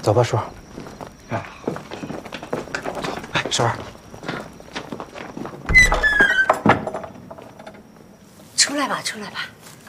走吧，叔。哎，哎，婶儿， 出来吧，出来吧。